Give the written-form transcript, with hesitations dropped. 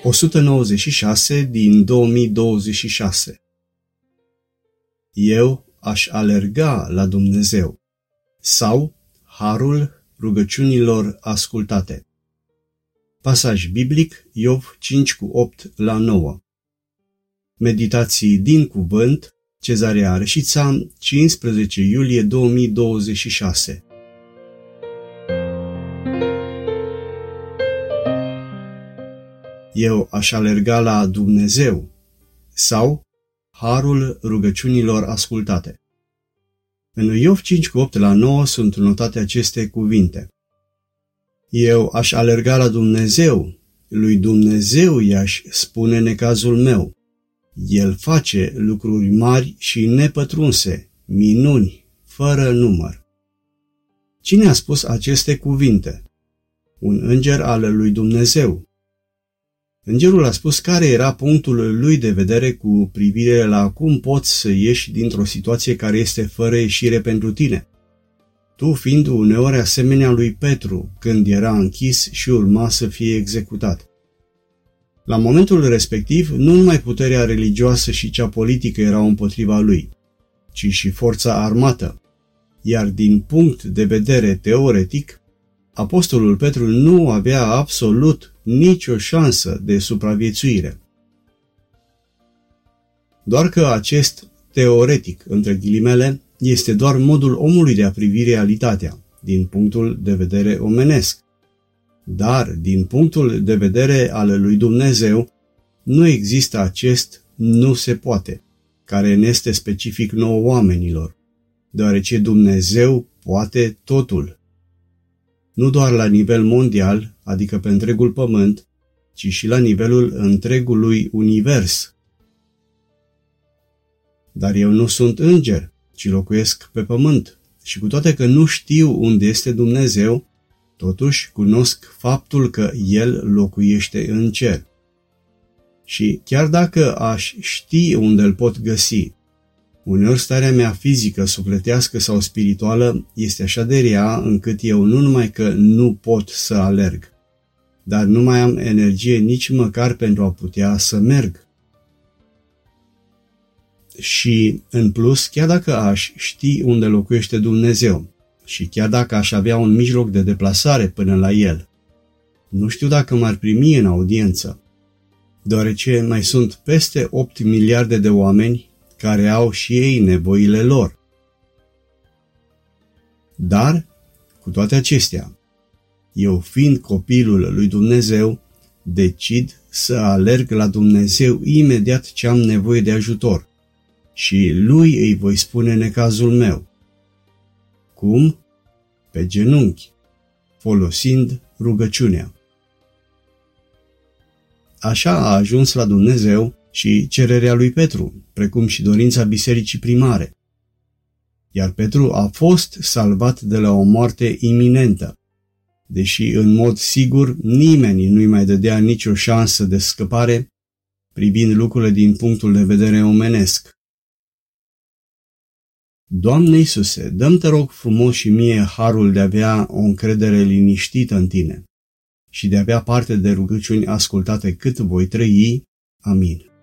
196 din 2026. Eu aș alerga la Dumnezeu sau harul rugăciunilor ascultate. Pasaj biblic Iov 5:8-9. Meditații din cuvânt, Cezarea Arșița, 15 iulie 2026. Eu aș alerga la Dumnezeu sau harul rugăciunilor ascultate. În Iov 5:8-9 sunt notate aceste cuvinte. Eu aș alerga la Dumnezeu, lui Dumnezeu i-aș spune necazul meu. El face lucruri mari și nepătrunse, minuni, fără număr. Cine a spus aceste cuvinte? Un înger al lui Dumnezeu. Îngerul a spus care era punctul lui de vedere cu privire la cum poți să ieși dintr-o situație care este fără ieșire pentru tine. Tu fiind uneori asemenea lui Petru, când era închis și urma să fie executat. La momentul respectiv, nu numai puterea religioasă și cea politică erau împotriva lui, ci și forța armată. Iar din punct de vedere teoretic, apostolul Petru nu avea absolut nicio șansă de supraviețuire. Doar că acest teoretic, între ghilimele, este doar modul omului de a privi realitatea, din punctul de vedere omenesc. Dar, din punctul de vedere al lui Dumnezeu, nu există acest nu se poate, care ne este specific nouă oamenilor, deoarece Dumnezeu poate totul. Nu doar la nivel mondial, adică pe întregul pământ, ci și la nivelul întregului univers. Dar eu nu sunt înger, ci locuiesc pe pământ și cu toate că nu știu unde este Dumnezeu, totuși cunosc faptul că El locuiește în cer. Și chiar dacă aș ști unde îl pot găsi, uneori starea mea fizică, sufletească sau spirituală este așa de rea încât eu nu numai că nu pot să alerg, dar nu mai am energie nici măcar pentru a putea să merg. Și, în plus, chiar dacă aș ști unde locuiește Dumnezeu și chiar dacă aș avea un mijloc de deplasare până la El, nu știu dacă m-ar primi în audiență, deoarece mai sunt peste 8 miliarde de oameni care au și ei nevoile lor. Dar, cu toate acestea, eu fiind copilul lui Dumnezeu, decid să alerg la Dumnezeu imediat ce am nevoie de ajutor și Lui îi voi spune necazul meu. Cum? Pe genunchi, folosind rugăciunea. Așa a ajuns la Dumnezeu și cererea lui Petru, precum și dorința bisericii primare. Iar Petru a fost salvat de la o moarte iminentă, deși în mod sigur nimeni nu-i mai dădea nicio șansă de scăpare privind lucrurile din punctul de vedere omenesc. Doamne Iisuse, dă-mi te rog frumos și mie harul de a avea o încredere liniștită în Tine și de a avea parte de rugăciuni ascultate cât voi trăi. Amin.